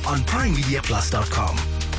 on primemediaplus.com.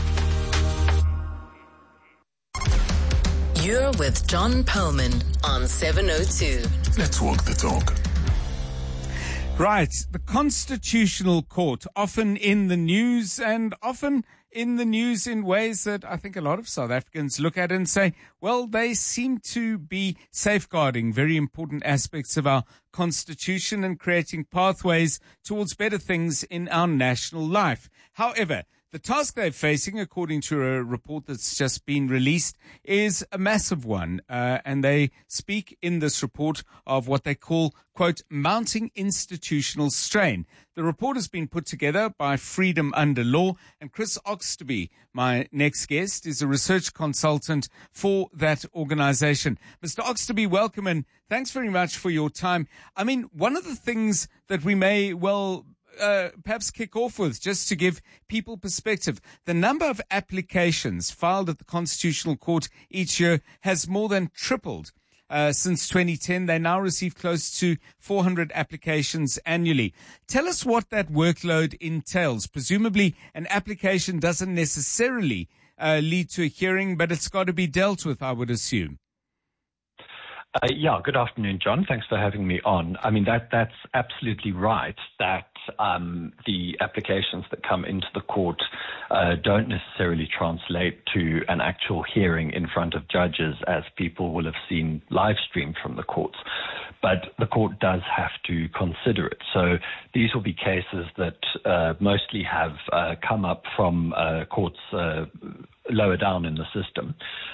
You're with John Perlman on 702. Let's walk the talk. Right, the Constitutional Court, often in the news and often in the news in ways that I think a lot of South Africans look at and say, well, they seem to be safeguarding very important aspects of our Constitution and creating pathways towards better things in our national life. However, the task they're facing, according to a report that's just been released, is a massive one. And they speak in this report of what they call, quote, mounting institutional strain. The report has been put together by Freedom Under Law, and Chris Oxtoby, my next guest, is a research consultant for that organization. Mr. Oxtoby, welcome, and thanks very much for your time. I mean, one of the things that we may perhaps kick off with, just to give people perspective. The number of applications filed at the Constitutional Court each year has more than tripled. Since 2010, they now receive close to 400 applications annually. Tell us what that workload entails. Presumably, an application doesn't necessarily lead to a hearing, but it's got to be dealt with, I would assume. Good afternoon, John. Thanks for having me on. I mean, that's absolutely right, that the applications that come into the court don't necessarily translate to an actual hearing in front of judges, as people will have seen live streamed from the courts. But the court does have to consider it. So these will be cases that mostly have come up from courts lower down in the system.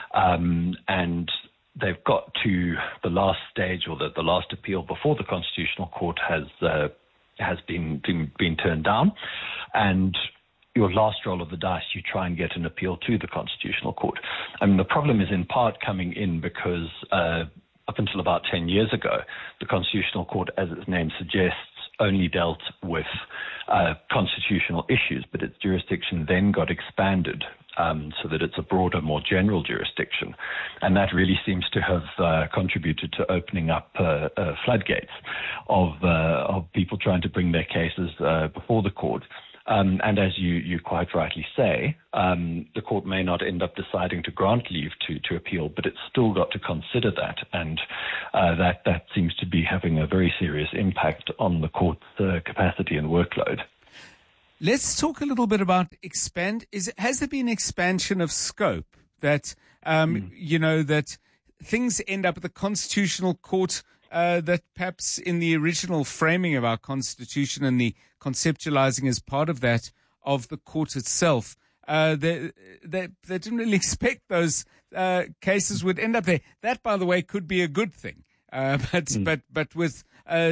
And they've got to the last stage, or the last appeal before the Constitutional Court has been turned down, and your last roll of the dice, you try and get an appeal to the Constitutional Court. I mean, the problem is in part coming in because up until about 10 years ago, the Constitutional Court, as its name suggests, only dealt with constitutional issues, but its jurisdiction then got expanded so that it's a broader, more general jurisdiction. And that really seems to have contributed to opening up floodgates of people trying to bring their cases before the court. And as you quite rightly say, the court may not end up deciding to grant leave to appeal, but it's still got to consider that, and that seems to be having a very serious impact on the court's capacity and workload. Let's talk a little bit about has there been expansion of scope that, that things end up at the Constitutional Court that perhaps in the original framing of our Constitution and the conceptualizing as part of that of the court itself, they didn't really expect those cases would end up there. That, by the way, could be a good thing, but with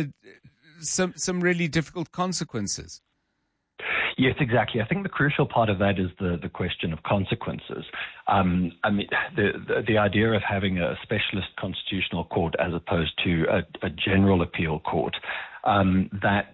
some really difficult consequences. Yes, exactly. I think the crucial part of that is the question of consequences. I mean, the idea of having a specialist constitutional court as opposed to a general appeal court, that,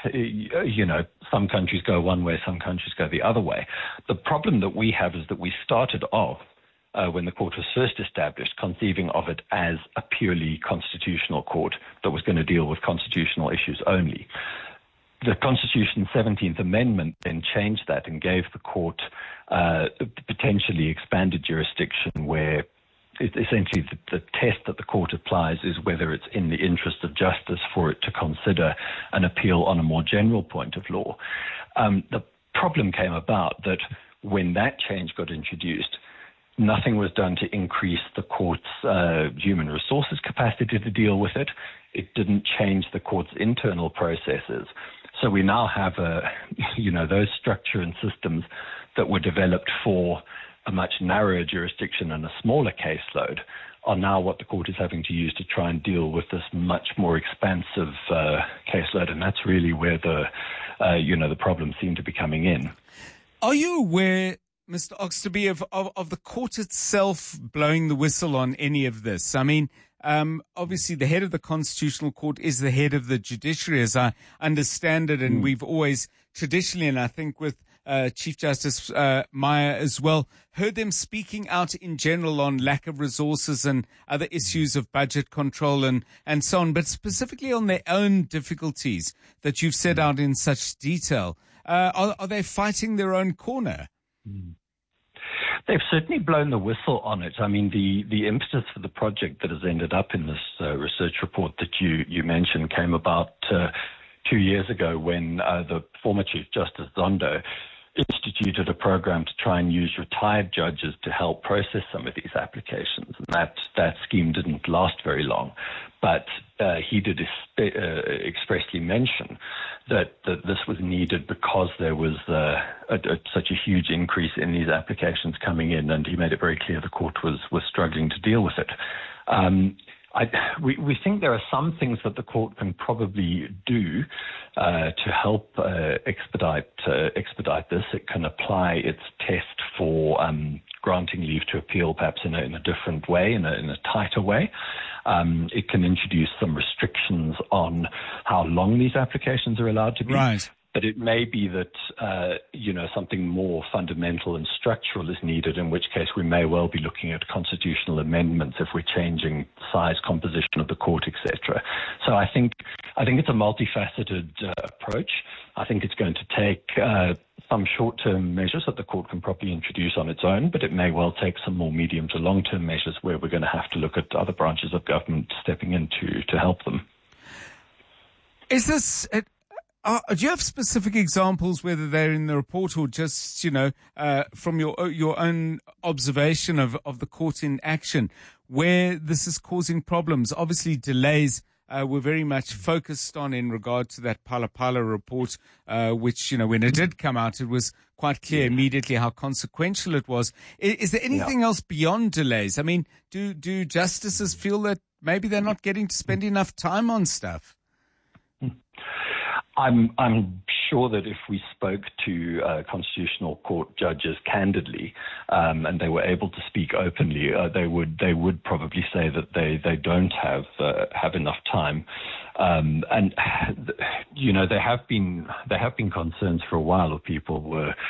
some countries go one way, some countries go the other way. The problem that we have is that we started off, when the court was first established, conceiving of it as a purely constitutional court that was going to deal with constitutional issues only. The Constitution's 17th Amendment then changed that and gave the court potentially expanded jurisdiction, where essentially the test that the court applies is whether it's in the interest of justice for it to consider an appeal on a more general point of law. The problem came about that when that change got introduced, nothing was done to increase the court's human resources capacity to deal with it. It didn't change the court's internal processes. So we now have those structure and systems that were developed for a much narrower jurisdiction and a smaller caseload are now what the court is having to use to try and deal with this much more expansive caseload. And that's really where the problems seem to be coming in. Are you aware, Mr. Oxtoby, of the court itself blowing the whistle on any of this? I mean, obviously the head of the Constitutional Court is the head of the judiciary, as I understand it, and we've always traditionally, and I think with Chief Justice Meyer as well, heard them speaking out in general on lack of resources and other issues of budget control and so on, but specifically on their own difficulties that you've set out in such detail. Are they fighting their own corner? They've certainly blown the whistle on it. I mean, the impetus for the project that has ended up in this research report that you mentioned came about 2 years ago when the former Chief Justice Zondo instituted a program to try and use retired judges to help process some of these applications. And that scheme didn't last very long. But he did expressly mention that this was needed because there was such a huge increase in these applications coming in, and he made it very clear the court was struggling to deal with it. We think there are some things that the court can probably do to help expedite this. It can apply its test for granting leave to appeal, perhaps in a different way, in a tighter way. It can introduce some restrictions on how long these applications are allowed to be. Right. But it may be that, something more fundamental and structural is needed, in which case we may well be looking at constitutional amendments if we're changing size, composition of the court, etc. So I think it's a multifaceted approach. I think it's going to take some short-term measures that the court can probably introduce on its own, but it may well take some more medium to long-term measures where we're going to have to look at other branches of government stepping in to help them. Is this... do you have specific examples, whether they're in the report or just, from your own observation of the court in action, where this is causing problems? Obviously, delays were very much focused on in regard to that Phala Phala report, which, when it did come out, it was quite clear immediately how consequential it was. Is there anything else beyond delays? I mean, do justices feel that maybe they're not getting to spend enough time on stuff? I'm sure that if we spoke to constitutional court judges candidly, and they were able to speak openly, they would probably say that they don't have enough time. And there have been concerns for a while of people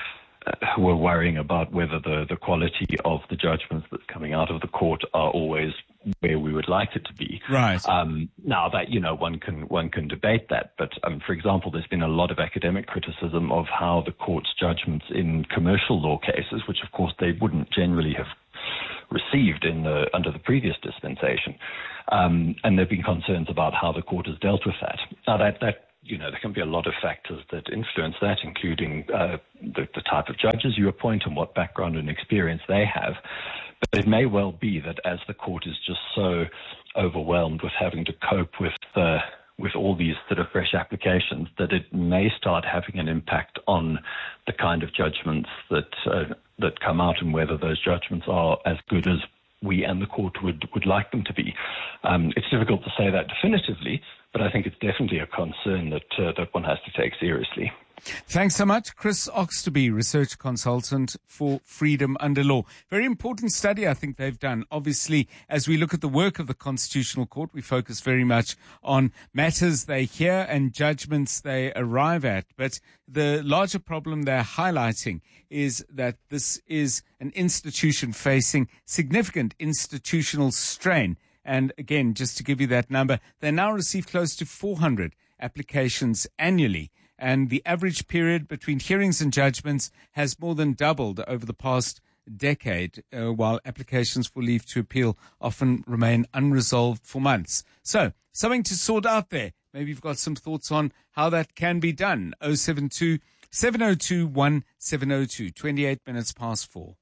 who were worrying about whether the quality of the judgments that's coming out of the court are always where we would like it to be. Right. Now that, one can debate that, but for example, there's been a lot of academic criticism of how the court's judgments in commercial law cases, which of course they wouldn't generally have received under the previous dispensation, and there've been concerns about how the court has dealt with that. Now that there can be a lot of factors that influence that, including the type of judges you appoint and what background and experience they have. But it may well be that as the court is just so overwhelmed with having to cope with all these sort of fresh applications, that it may start having an impact on the kind of judgments that come out and whether those judgments are as good as we and the court would like them to be. It's difficult to say that definitively, but I think it's definitely a concern that one has to take seriously. Thanks so much, Chris Oxtoby, research consultant for Freedom Under Law. Very important study I think they've done. Obviously, as we look at the work of the Constitutional Court, we focus very much on matters they hear and judgments they arrive at. But the larger problem they're highlighting is that this is an institution facing significant institutional strain. And again, just to give you that number, they now receive close to 400 applications annually. And the average period between hearings and judgments has more than doubled over the past decade, while applications for leave to appeal often remain unresolved for months. So, something to sort out there. Maybe you've got some thoughts on how that can be done. 072 702 1702, 28 minutes past 4.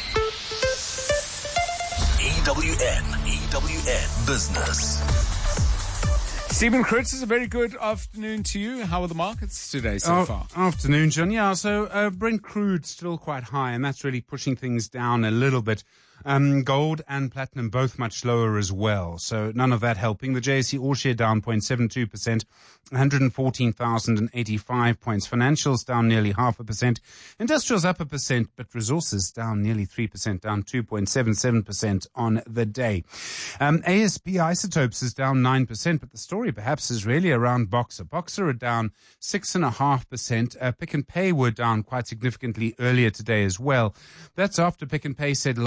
EWN Business. Stephen Kritz, a very good afternoon to you. How are the markets today so far? Afternoon, John. Yeah, so Brent crude still quite high, and that's really pushing things down a little bit. Gold and platinum both much lower as well, so none of that helping. The JSE All-Share down 0.72%, 114,085 points. Financials down nearly 0.5%. Industrials up 1%, but resources down nearly 3%, down 2.77% on the day. ASP Isotopes is down 9%, but the story perhaps is really around Boxer. Boxer are down 6.5%. Pick n Pay were down quite significantly earlier today as well. That's after Pick n Pay said last night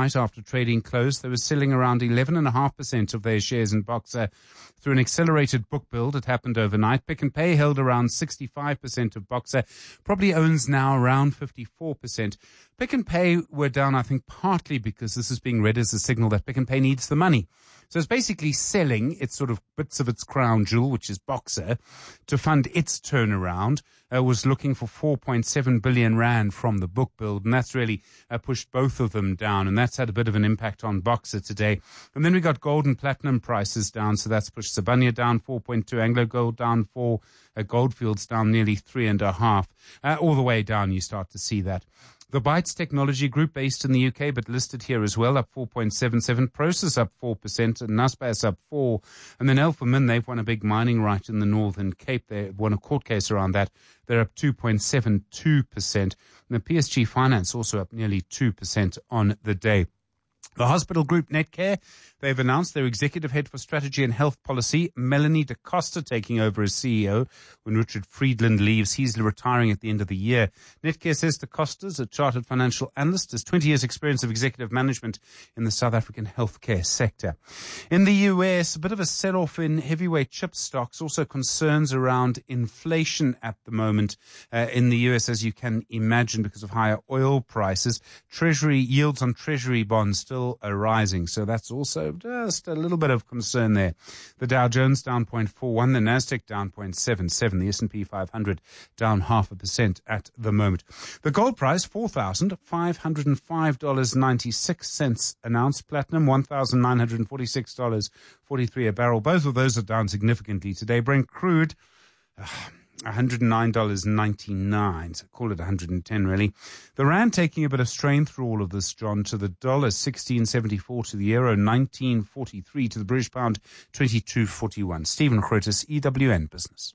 overnight after trading closed. They were selling around 11.5% of their shares in Boxer through an accelerated book build. It happened overnight. Pick n Pay held around 65% of Boxer, probably owns now around 54%. Pick n Pay were down, I think, partly because this is being read as a signal that Pick n Pay needs the money. So it's basically selling its sort of bits of its crown jewel, which is Boxer, to fund its turnaround. Was looking for 4.7 billion rand from the book build, and that's really pushed both of them down, and that's had a bit of an impact on Boxer today. And then we got gold and platinum prices down, so that's pushed Sibanye down 4.2, Anglo Gold down 4, Goldfields down nearly 3.5. All the way down, you start to see that. The Bytes Technology Group, based in the UK but listed here as well, up 4.77. Prosus up 4%, and Naspers up 4%. And then Alpha Min, they've won a big mining right in the Northern Cape. They won a court case around that. They're up 2.72%. And the PSG Finance also up nearly 2% on the day. The hospital group Netcare, they've announced their executive head for strategy and health policy, Melanie da Costa, taking over as CEO when Richard Friedland leaves. He's retiring at the end of the year. Netcare says da Costa's a chartered financial analyst, has 20 years experience of executive management in the South African healthcare sector. In the US, a bit of a sell-off in heavyweight chip stocks, also concerns around inflation at the moment in the US, as you can imagine, because of higher oil prices. Treasury yields on treasury bonds still are rising, so that's also just a little bit of concern there. The Dow Jones down 0.41, the Nasdaq down 0.77, the S&P 500 down 0.5% at the moment. The gold price $4,505.96 an ounce, platinum $1,946.43 a barrel. Both of those are down significantly today. Brent crude $109.99, so call it 110 really. The rand taking a bit of strain through all of this, John, to the dollar 16.74, to the euro 19.43, to the British pound 22.41. Stephen Grotus, EWN Business.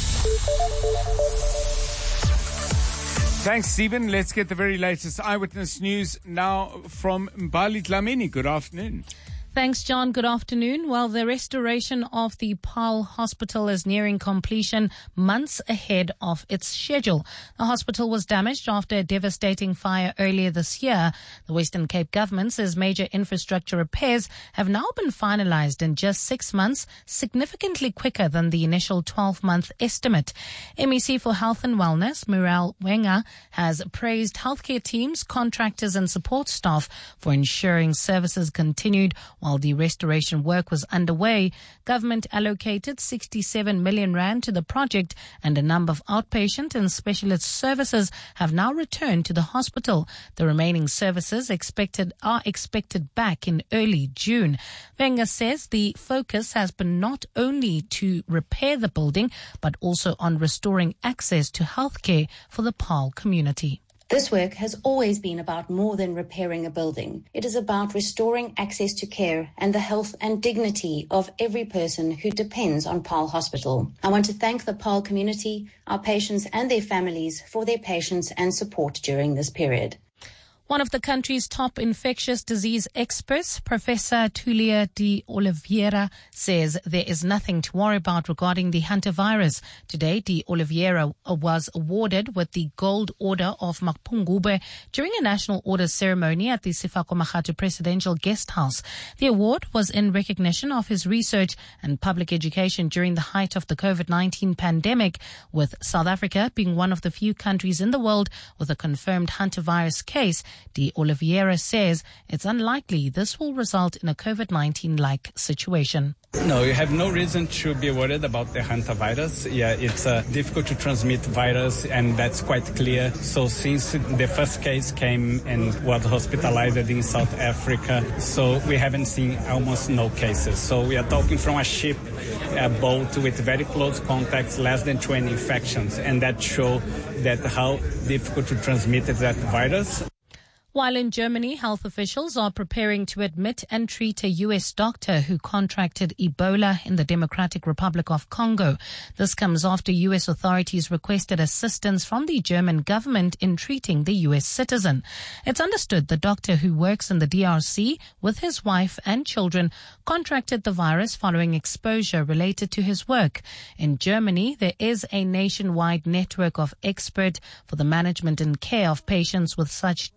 Thanks, Stephen. Let's get the very latest eyewitness news now from Mbali Dlamini. Good afternoon. Thanks, John. Good afternoon. Well, the restoration of the Paarl Hospital is nearing completion months ahead of its schedule. The hospital was damaged after a devastating fire earlier this year. The Western Cape government says major infrastructure repairs have now been finalized in just 6 months, significantly quicker than the initial 12-month estimate. MEC for Health and Wellness, Muriel Wenga, has praised healthcare teams, contractors and support staff for ensuring services continued while the restoration work was underway. Government allocated 67 million rand to the project, and a number of outpatient and specialist services have now returned to the hospital. The remaining services are expected back in early June. Wenger says the focus has been not only to repair the building, but also on restoring access to healthcare for the Paarl community. This work has always been about more than repairing a building. It is about restoring access to care and the health and dignity of every person who depends on Paarl Hospital. I want to thank the Paarl community, our patients and their families for their patience and support during this period. One of the country's top infectious disease experts, Professor Tulia de Oliveira, says there is nothing to worry about regarding the hantavirus. Today, de Oliveira was awarded with the Gold Order of Mapungubwe during a national order ceremony at the Sefako Makhatu Presidential Guest House. The award was in recognition of his research and public education during the height of the COVID-19 pandemic, with South Africa being one of the few countries in the world with a confirmed hantavirus case. De Oliveira says it's unlikely this will result in a COVID-19-like situation. No, you have no reason to be worried about the hantavirus. Yeah, it's a difficult to transmit virus, and that's quite clear. So since the first case came and was hospitalized in South Africa, so we haven't seen almost no cases. So we are talking from a ship, a boat with very close contacts, less than 20 infections, and that show that how difficult to transmit that virus. While in Germany, health officials are preparing to admit and treat a U.S. doctor who contracted Ebola in the Democratic Republic of Congo. This comes after U.S. authorities requested assistance from the German government in treating the U.S. citizen. It's understood the doctor, who works in the DRC with his wife and children, contracted the virus following exposure related to his work. In Germany, there is a nationwide network of experts for the management and care of patients with such illnesses,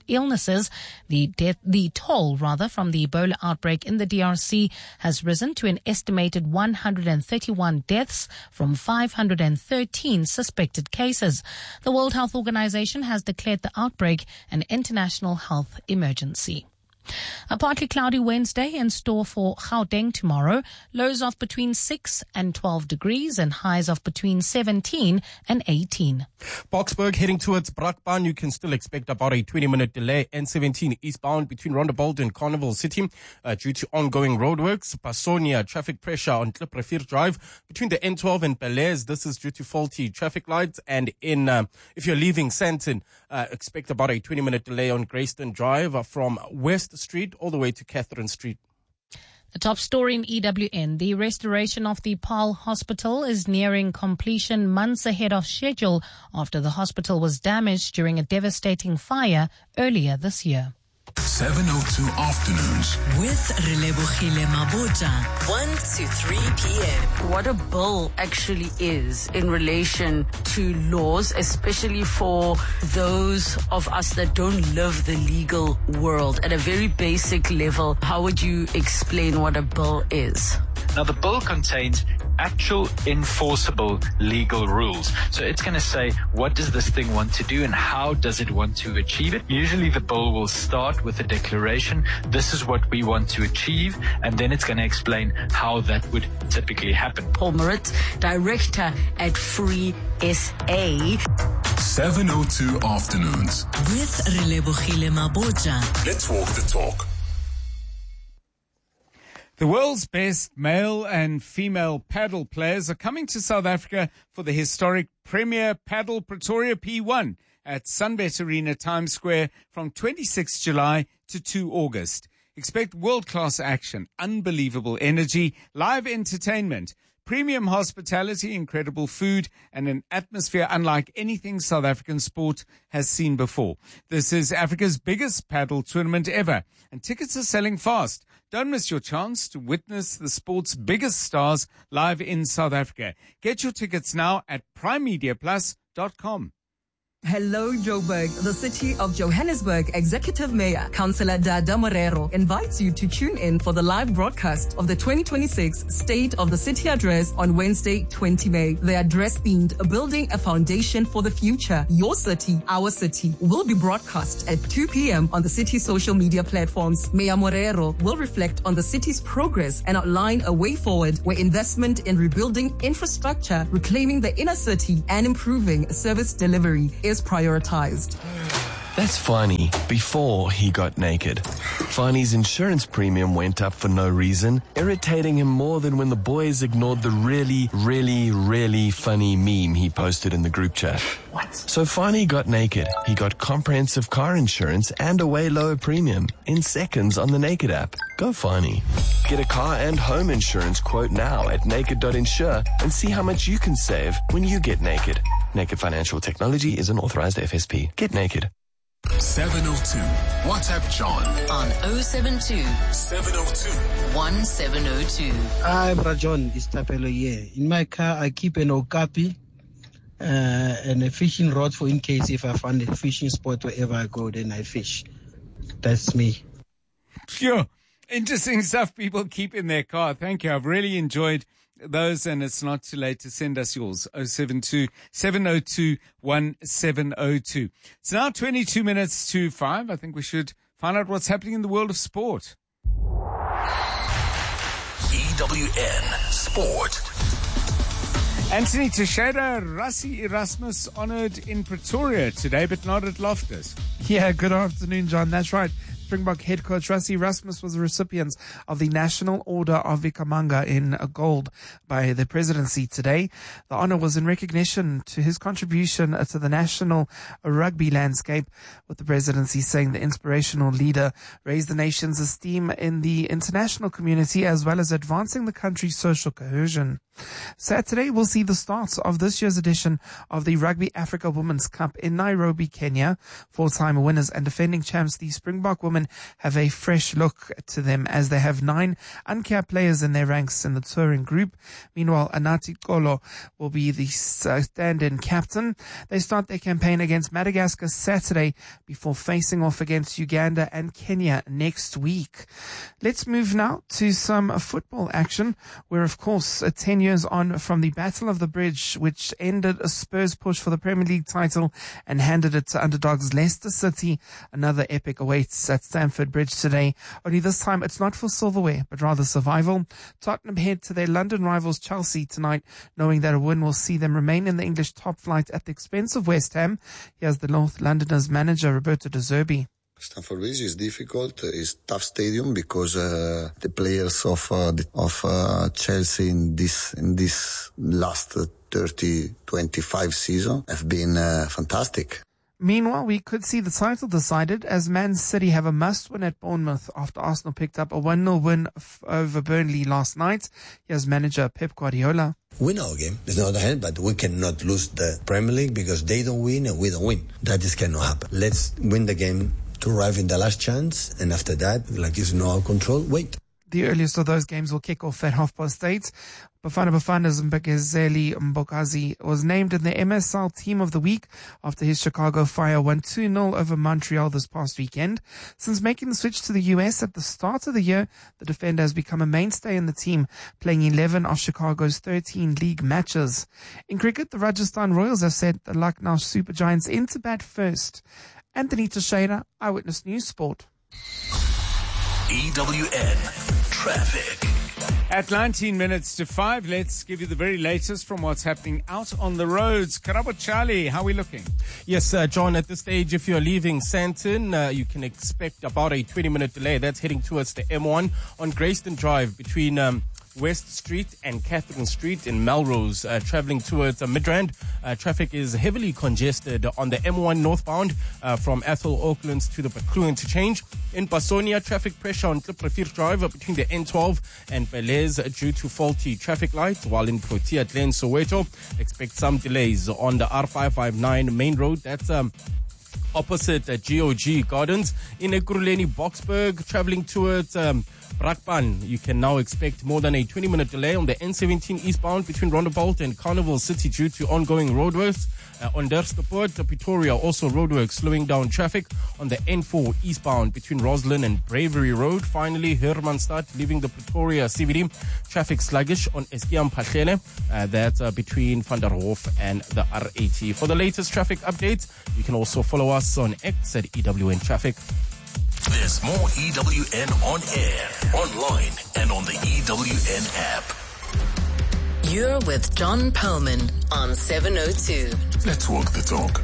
cases. The toll from the Ebola outbreak in the DRC has risen to an estimated 131 deaths from 513 suspected cases. The World Health Organization has declared the outbreak an international health emergency. A partly cloudy Wednesday in store for Gauteng tomorrow. Lows of between 6 and 12 degrees and highs of between 17 and 18. Boksburg heading towards Brakpan. You can still expect about a 20-minute delay. N17 eastbound between Rondebold and Carnival City due to ongoing roadworks. Pasonia traffic pressure on Kliprefir Drive between the N12 and Belaise. This is due to faulty traffic lights. And if you're leaving Sandton, expect about a 20-minute delay on Greyston Drive from West Street all the way to Catherine Street. The top story in EWN. The restoration of the Paarl Hospital is nearing completion months ahead of schedule after the hospital was damaged during a devastating fire earlier this year. 702 Afternoons with Relebohile Mabota, 1 to 3 p.m. What a bill actually is in relation to laws, especially for those of us that don't live the legal world. At a very basic level, how would you explain what a bill is? Now, the bill contains actual enforceable legal rules. So it's going to say, what does this thing want to do and how does it want to achieve it? Usually the bill will start with a declaration. This is what we want to achieve. And then it's going to explain how that would typically happen. Paul Moritz, director at Free SA. 702 Afternoons with Relebohile Mabota. Let's walk the talk. The world's best male and female paddle players are coming to South Africa for the historic Premier Paddle Pretoria P1 at Sunbet Arena Times Square from 26 July to 2 August. Expect world-class action, unbelievable energy, live entertainment, premium hospitality, incredible food, and an atmosphere unlike anything South African sport has seen before. This is Africa's biggest paddle tournament ever, and tickets are selling fast. Don't miss your chance to witness the sport's biggest stars live in South Africa. Get your tickets now at primemediaplus.com. Hello, Joburg. The city of Johannesburg Executive Mayor, Councillor Dada Morero, invites you to tune in for the live broadcast of the 2026 State of the City Address on Wednesday, 20 May. The address themed Building a Foundation for the Future. Your city, our city, will be broadcast at 2 p.m. on the city's social media platforms. Mayor Morero will reflect on the city's progress and outline a way forward where investment in rebuilding infrastructure, reclaiming the inner city, and improving service delivery is prioritized. That's Fani before he got naked. Fani's insurance premium went up for no reason, irritating him more than when the boys ignored the really funny meme he posted in the group chat. What? So Fani got naked. He got comprehensive car insurance and a way lower premium in seconds on the Naked app. Go Fani. Get a car and home insurance quote now at naked.insure and see how much you can save when you get naked. Naked Financial Technology is an authorized FSP. Get naked. 702. WhatsApp John on 072 702 1702. Hi, Bra John. It's Tapelo here. In my car, I keep an okapi and a fishing rod for in case if I find a fishing spot wherever I go, then I fish. That's me. Sure. Interesting stuff people keep in their car. Thank you. I've really enjoyed those, and it's not too late to send us yours. 072 702 1702. It's now 22 minutes to 5. I think we should find out what's happening in the world of sport. EWN Sport. Anthony Teixeira, Rassie Erasmus honoured in Pretoria today, but not at Loftus. Yeah, good afternoon, John. That's right. Springbok head coach Rassie Erasmus was the recipient of the National Order of Ikhamanga in gold by the presidency today. The honor was in recognition to his contribution to the national rugby landscape, with the presidency saying the inspirational leader raised the nation's esteem in the international community as well as advancing the country's social cohesion. Saturday, we'll see the start of this year's edition of the Rugby Africa Women's Cup in Nairobi, Kenya. Four-time winners and defending champs, the Springbok women women have a fresh look to them as they have 9 uncapped players in their ranks in the touring group. Meanwhile, Anati Kolo will be the stand-in captain. They start their campaign against Madagascar Saturday before facing off against Uganda and Kenya next week. Let's move now to some football action. We're, of course, 10 years on from the Battle of the Bridge, which ended a Spurs push for the Premier League title and handed it to underdogs Leicester City. Another epic awaits at Stamford Bridge today. Only this time it's not for silverware, but rather survival. Tottenham head to their London rivals Chelsea tonight, knowing that a win will see them remain in the English top flight at the expense of West Ham. Here's the North Londoners manager Roberto De Zerbi. Stamford Bridge is difficult. It's tough stadium because the players of Chelsea in this last 30-25 season have been fantastic. Meanwhile, we could see the title decided as Man City have a must-win at Bournemouth after Arsenal picked up a 1-0 win over Burnley last night. Here's manager Pep Guardiola. Win our game. There's no other hand, but we cannot lose the Premier League because they don't win and we don't win. That just cannot happen. Let's win the game to arrive in the last chance, and after that, like it's no out control, wait. The earliest of those games will kick off at 8:30. Bafana Mbekazeli Mbokazi was named in the MSL Team of the Week after his Chicago Fire won 2-0 over Montreal this past weekend. Since making the switch to the US at the start of the year, the defender has become a mainstay in the team, playing 11 of Chicago's 13 league matches. In cricket, the Rajasthan Royals have sent the Lucknow Super Giants into bat first. Anthony Teixeira, Eyewitness News Sport. EWN Traffic. At 19 minutes to 5, let's give you the very latest from what's happening out on the roads. Karabo Charlie, how are we looking? Yes, John, at this stage, if you're leaving Sandton, you can expect about a 20-minute delay. That's heading towards the M1 on Grayston Drive between West Street and Catherine Street in Melrose, traveling towards Midrand. Traffic is heavily congested on the M1 northbound from Athol Oaklands to the Bakru interchange. In Pasonia, traffic pressure on Kliprefir Drive between the N12 and Belez due to faulty traffic lights, while in Protea Glen, Soweto, expect some delays on the R559 main road. That's opposite GOG Gardens. In Ekurhuleni, Boksburg, traveling towards Brakpan, you can now expect more than a 20-minute delay on the N17 eastbound between Rondebolt and Carnival City due to ongoing roadworks. On Dersteport, Pretoria, also roadworks slowing down traffic on the N4 eastbound between Roslyn and Bravery Road. Finally, Hermanstad leaving the Pretoria CBD, traffic sluggish on Eskiam Pachlele, that's between Van der Hof and the R80. For the latest traffic updates, you can also follow us on X at EWN Traffic. There's more EWN on air, online, and on the EWN app. You're with John Perlman on 702. Let's walk the talk.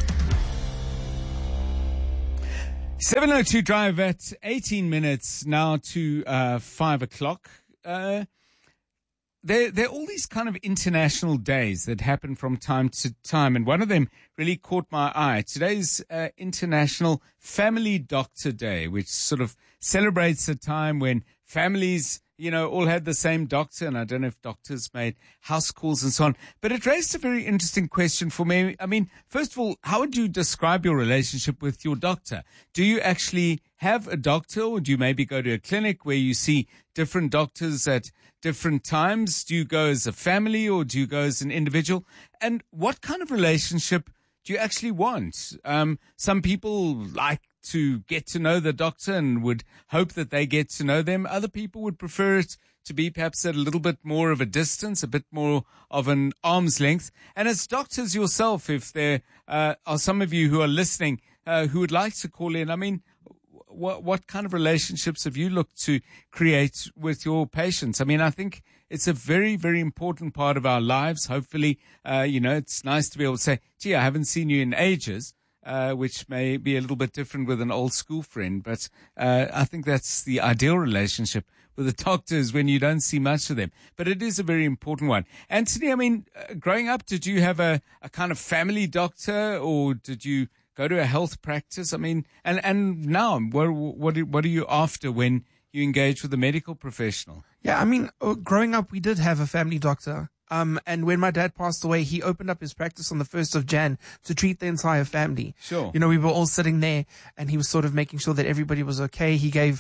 702 Drive at 18 minutes now to 5 o'clock. There are all these kind of international days that happen from time to time, and one of them really caught my eye. Today's International Family Doctor Day, which sort of celebrates a time when families, all had the same doctor, and I don't know if doctors made house calls and so on. But it raised a very interesting question for me. I mean, first of all, how would you describe your relationship with your doctor? Do you actually have a doctor, or do you maybe go to a clinic where you see different doctors at different times? Do you go as a family, or do you go as an individual? And what kind of relationship do you actually want? Some people like to get to know the doctor and would hope that they get to know them. Other people would prefer it to be perhaps at a little bit more of a distance, a bit more of an arm's length. And as doctors yourself, if there are some of you who are listening who would like to call in, I mean, what kind of relationships have you looked to create with your patients? I mean, I think it's a very, very important part of our lives. Hopefully, it's nice to be able to say, gee, I haven't seen you in ages. Which may be a little bit different with an old school friend, but I think that's the ideal relationship with the doctors when you don't see much of them. But it is a very important one. Anthony, I mean, growing up, did you have a kind of family doctor, or did you go to a health practice? I mean, and now, what are you after when you engage with a medical professional? Yeah, I mean, growing up, we did have a family doctor. And when my dad passed away, he opened up his practice on the 1st of Jan to treat the entire family. Sure. You know, we were all sitting there and he was sort of making sure that everybody was okay. He gave,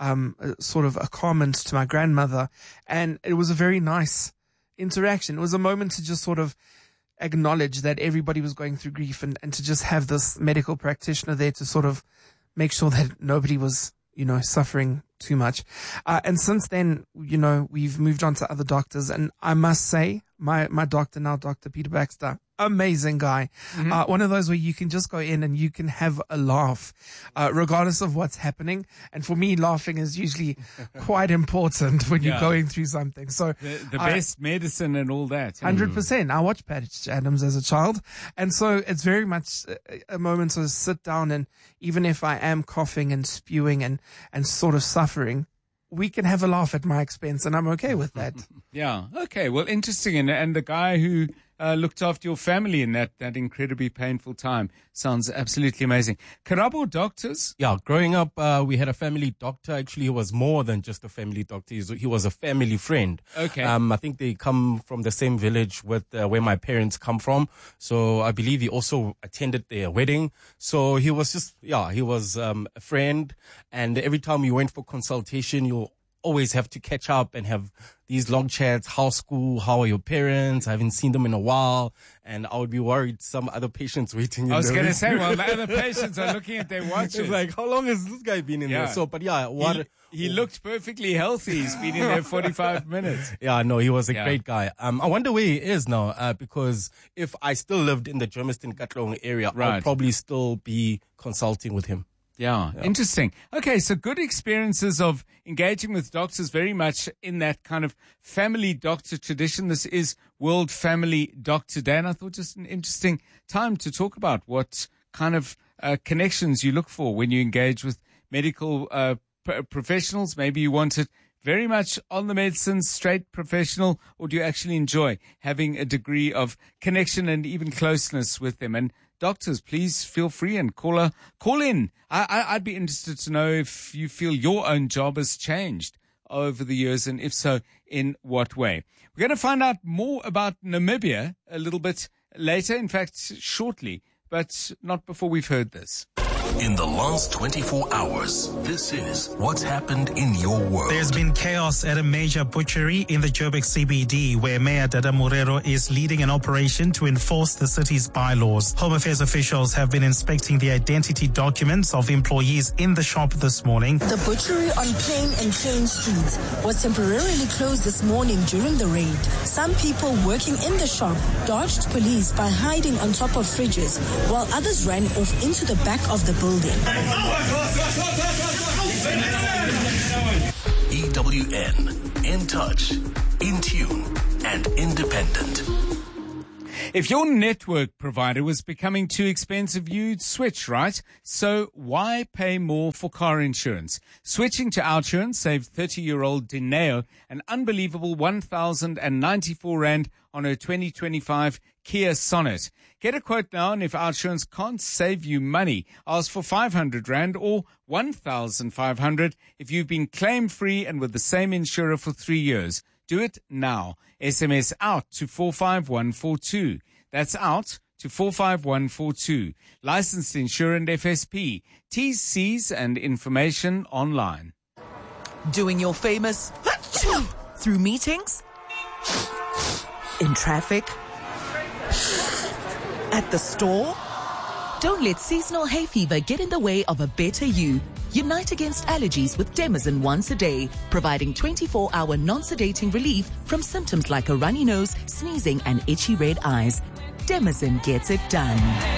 sort of a comment to my grandmother, and it was a very nice interaction. It was a moment to just sort of acknowledge that everybody was going through grief, and to just have this medical practitioner there to sort of make sure that nobody was, you know, suffering too much. And since then, you know, we've moved on to other doctors, and I must say my doctor now, Dr. Peter Baxter, amazing guy. One of those where you can just go in and you can have a laugh, regardless of what's happening. And for me, laughing is usually quite important when you're going through something. So the best medicine and all that. 100%. I watched Patch Adams as a child. And so it's very much a moment to sit down, and even if I am coughing and spewing and sort of suffering, we can have a laugh at my expense, and I'm okay with that. Yeah. Okay. Well, interesting. And the guy who looked after your family in that incredibly painful time sounds absolutely amazing. Karabo doctors? Yeah. Growing up, we had a family doctor. Actually, he was more than just a family doctor. He was a family friend. Okay. I think they come from the same village with where my parents come from. So I believe he also attended their wedding. So he was just, he was a friend. And every time we went for consultation, you always have to catch up and have these long chats. How's school? How are your parents? I haven't seen them in a while. And I would be worried some other patients waiting. I was going to say, well, the other patients are looking at their watches. It's like, how long has this guy been in there? So, but he looked perfectly healthy. He's been in there 45 minutes. Yeah, no, he was a great guy. I wonder where he is now, because if I still lived in the Germiston Katlehong area, I'd probably still be consulting with him. Yeah, interesting. Okay, so good experiences of engaging with doctors, very much in that kind of family doctor tradition. This is World Family Doctor Day, and I thought just an interesting time to talk about what kind of connections you look for when you engage with medical professionals. Maybe you want it very much on the medicine, straight professional, or do you actually enjoy having a degree of connection and even closeness with them? And doctors, please feel free and call in. I'd be interested to know if you feel your own job has changed over the years, and if so, in what way. We're going to find out more about Namibia a little bit later, in fact, shortly, but not before we've heard this. In the last 24 hours, this is what's happened in your world. There's been chaos at a major butchery in the Joburg CBD, where Mayor Dada Morero is leading an operation to enforce the city's bylaws. Home Affairs officials have been inspecting the identity documents of employees in the shop this morning. The butchery on Plain and Chain Streets was temporarily closed this morning during the raid. Some people working in the shop dodged police by hiding on top of fridges, while others ran off into the back of the building. EWN, in touch, in tune, and independent. If your network provider was becoming too expensive, you'd switch, right? So why pay more for car insurance? Switching to OUTsurance saved 30-year-old Dineo an unbelievable 1,094 Rand on her 2025 Kia Sonet. Get a quote now, and if OUTsurance can't save you money, ask for 500 Rand or 1,500 if you've been claim-free and with the same insurer for 3 years. Do it now. SMS OUT to 45142. That's OUT to 45142. Licensed insurance FSP. T's, C's and information online. Doing your famous through meetings, in traffic, at the store. Don't let seasonal hay fever get in the way of a better you. Unite against allergies with Demazin once a day, providing 24-hour non-sedating relief from symptoms like a runny nose, sneezing, and itchy red eyes. Demazin gets it done.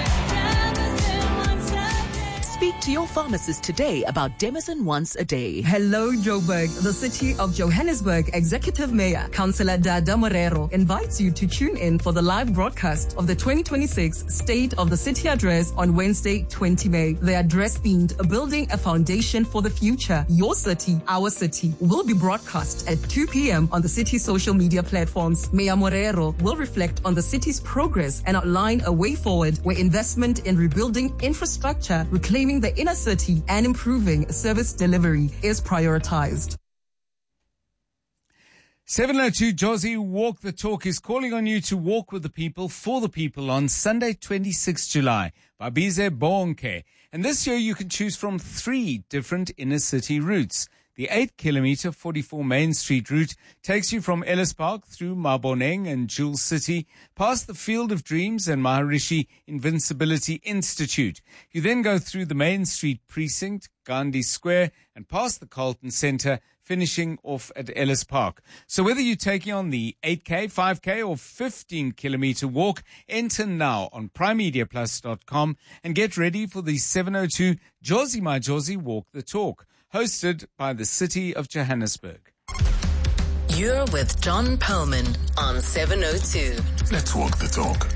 Speak to your pharmacist today about Demazin once a day. Hello, Joburg. The city of Johannesburg Executive Mayor, Councillor Dada Morero, invites you to tune in for the live broadcast of the 2026 State of the City Address on Wednesday, 20 May. The address themed Building a Foundation for the Future. Your city, our city, will be broadcast at 2 p.m. on the city's social media platforms. Mayor Morero will reflect on the city's progress and outline a way forward where investment in rebuilding infrastructure, reclaiming the inner city and improving service delivery is prioritized. 702 Josie Walk the Talk is calling on you to walk with the people, for the people on Sunday, 26 July. Babize Bonke. And this year you can choose from 3 different inner city routes. The 8-kilometer 44 Main Street route takes you from Ellis Park through Maboneng and Jewel City, past the Field of Dreams and Maharishi Invincibility Institute. You then go through the Main Street Precinct, Gandhi Square, and past the Carlton Centre, finishing off at Ellis Park. So whether you're taking on the 8K, 5K or 15-kilometer walk, enter now on primemediaplus.com and get ready for the 702 Josie My Josie Walk the Talk, hosted by the City of Johannesburg. You're with John Perlman on 702. Let's walk the talk.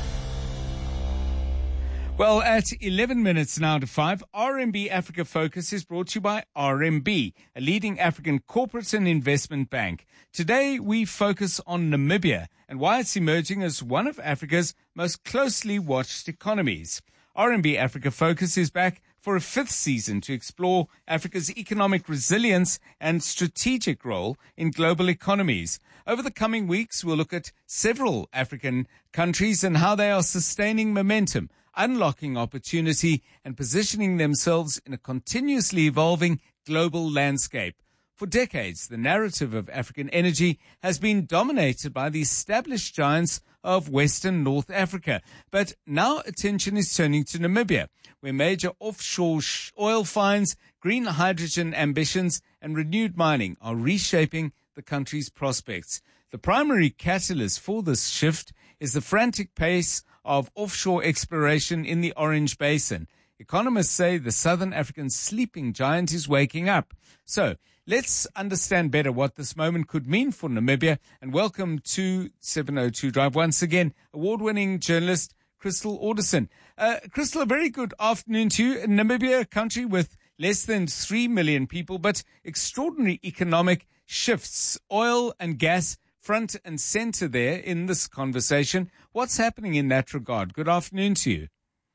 Well, at 11 minutes now to 5, RMB Africa Focus is brought to you by RMB, a leading African corporate and investment bank. Today, we focus on Namibia and why it's emerging as one of Africa's most closely watched economies. RMB Africa Focus is back for a 5th season to explore Africa's economic resilience and strategic role in global economies. Over the coming weeks, we'll look at several African countries and how they are sustaining momentum, unlocking opportunity and positioning themselves in a continuously evolving global landscape. For decades, the narrative of African energy has been dominated by the established giants of Western North Africa. But now attention is turning to Namibia, where major offshore oil finds, green hydrogen ambitions, and renewed mining are reshaping the country's prospects. The primary catalyst for this shift is the frantic pace of offshore exploration in the Orange Basin. Economists say the Southern African sleeping giant is waking up. So let's understand better what this moment could mean for Namibia. And welcome to 702 Drive once again, award-winning journalist Crystal Alderson. Crystal, a very good afternoon to you. Namibia, a country with less than 3 million people, but extraordinary economic shifts. Oil and gas front and center there in this conversation. What's happening in that regard? Good afternoon to you.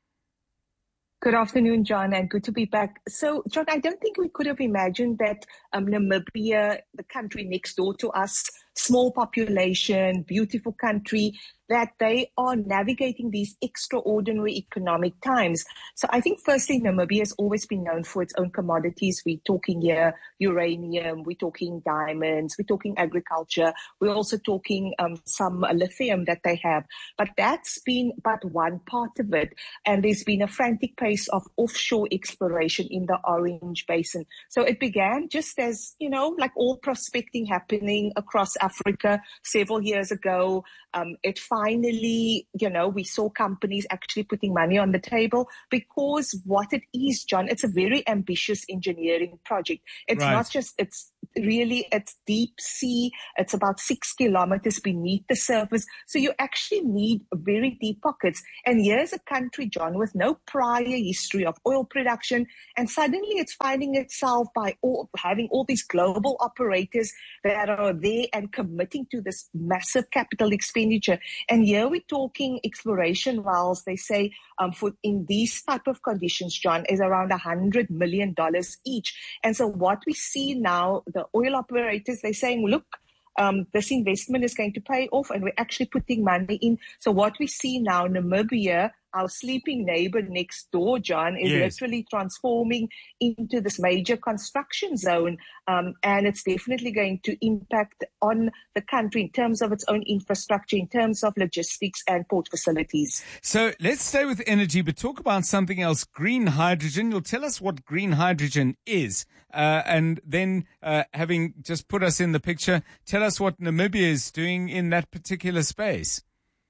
Good afternoon, John, and good to be back. So, John, I don't think we could have imagined that Namibia, the country next door to us, small population, beautiful country, that they are navigating these extraordinary economic times. So I think firstly, Namibia has always been known for its own commodities. We're talking here uranium, we're talking diamonds, we're talking agriculture, we're also talking some lithium that they have. But that's been but one part of it. And there's been a frantic pace of offshore exploration in the Orange Basin. So it began just as, like all prospecting happening across Africa several years ago. It finally, we saw companies actually putting money on the table because what it is, John, it's a very ambitious engineering project. It's not just, it's deep sea. It's about 6 kilometers beneath the surface. So you actually need very deep pockets. And here's a country, John, with no prior history of oil production. And suddenly it's finding itself by having all these global operators that are there and committing to this massive capital expenditure. And here we're talking exploration wells. They say in these type of conditions, John, is around $100 million each. And so what we see now, the oil operators, they're saying, look, this investment is going to pay off and we're actually putting money in. So what we see now, Namibia, our sleeping neighbor next door, John, is literally transforming into this major construction zone. And it's definitely going to impact on the country in terms of its own infrastructure, in terms of logistics and port facilities. So let's stay with energy, but talk about something else, green hydrogen. You'll tell us what green hydrogen is. And then having just put us in the picture, tell us what Namibia is doing in that particular space.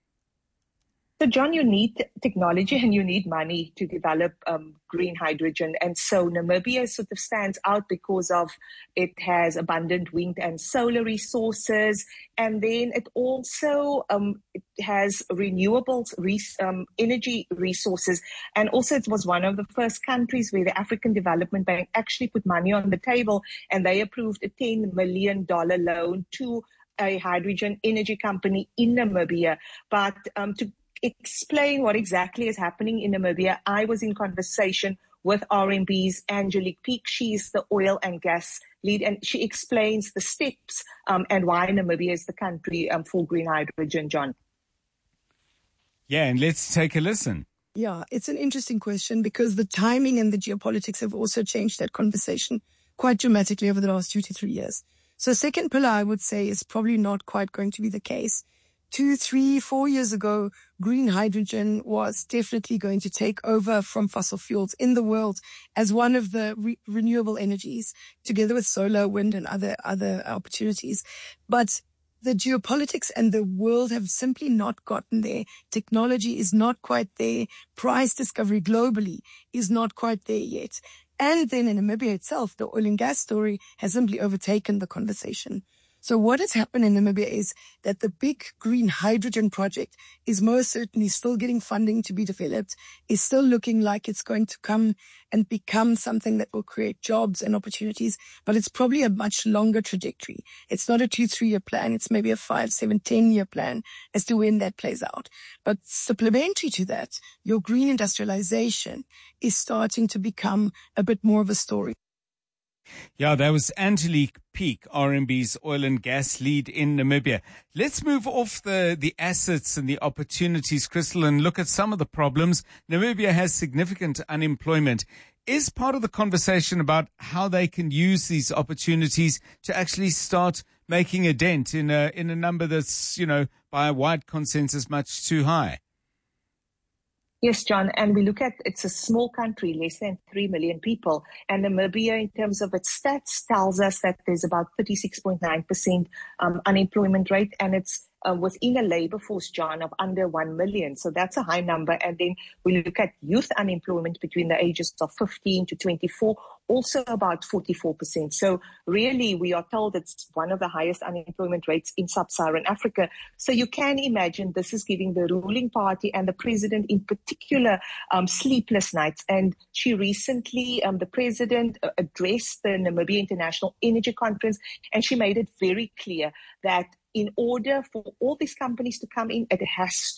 So, John, you need technology and you need money to develop green hydrogen. And so Namibia sort of stands out because of it has abundant wind and solar resources. And then it also it has renewable energy resources. And also it was one of the first countries where the African Development Bank actually put money on the table and they approved a $10 million loan to a hydrogen energy company in Namibia. But to explain what exactly is happening in Namibia, I was in conversation with RMB's Angelique Peak. She's the oil and gas lead, and she explains the steps and why Namibia is the country for green hydrogen, John. Yeah, and let's take a listen. Yeah, it's an interesting question because the timing and the geopolitics have also changed that conversation quite dramatically over the last 2 to 3 years. So second pillar, I would say, is probably not quite going to be the case. 2, 3, 4 years ago, green hydrogen was definitely going to take over from fossil fuels in the world as one of the renewable energies, together with solar, wind, and other opportunities. But the geopolitics and the world have simply not gotten there. Technology is not quite there. Price discovery globally is not quite there yet. And then in Namibia itself, the oil and gas story has simply overtaken the conversation. So what has happened in Namibia is that the big green hydrogen project is most certainly still getting funding to be developed, is still looking like it's going to come and become something that will create jobs and opportunities, but it's probably a much longer trajectory. It's not a 2-3 year plan. It's maybe a 5, 7, 10 year plan as to when that plays out. But supplementary to that, your green industrialization is starting to become a bit more of a story. Yeah, that was Angelique Peak, RMB's oil and gas lead in Namibia. Let's move off the assets and the opportunities, Crystal, and look at some of the problems. Namibia has significant unemployment. Is part of the conversation about how they can use these opportunities to actually start making a dent in a number that's, by a wide consensus, much too high? Yes, John, and we look at, it's a small country, less than 3 million people, and Namibia, in terms of its stats, tells us that there's about 36.9% unemployment rate, and it's within a labor force, John, of under 1 million. So that's a high number. And then we look at youth unemployment between the ages of 15 to 24, also about 44%. So really, we are told it's one of the highest unemployment rates in sub-Saharan Africa. So you can imagine this is giving the ruling party and the president in particular sleepless nights. And she recently, the president addressed the Namibia International Energy Conference, and she made it very clear that in order for all these companies to come in, there has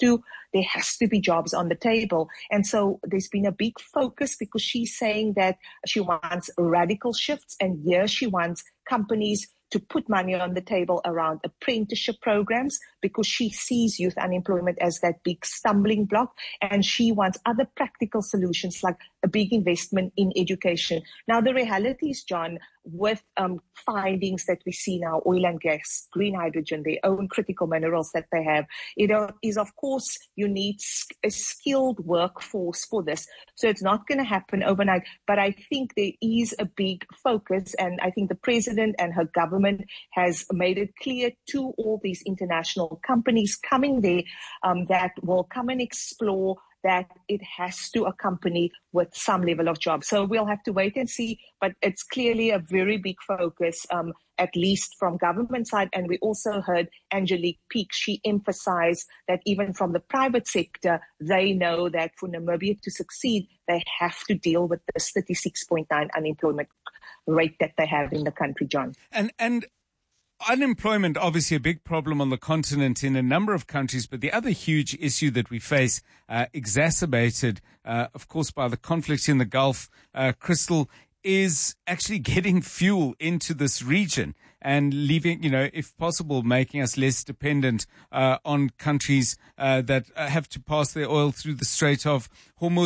to be jobs on the table. And so there's been a big focus because she's saying that she wants radical shifts, and here she wants companies to put money on the table around apprenticeship programs because she sees youth unemployment as that big stumbling block, and she wants other practical solutions like a big investment in education. Now, the reality is, John, with findings that we see now, oil and gas, green hydrogen, their own critical minerals that they have, is of course you need a skilled workforce for this. So it's not going to happen overnight, but I think there is a big focus, and I think the president and her government has made it clear to all these international companies coming there that will come and explore that it has to accompany with some level of job. So we'll have to wait and see, but it's clearly a very big focus, at least from government side. And we also heard Angelique Peak, she emphasized that even from the private sector, they know that for Namibia to succeed, they have to deal with this 36.9 unemployment rate that they have in the country, John. And unemployment, obviously a big problem on the continent in a number of countries, but the other huge issue that we face, exacerbated, of course, by the conflict in the Gulf, Crystal, is actually getting fuel into this region and leaving, if possible, making us less dependent on countries that have to pass their oil through the Strait of Hormuz.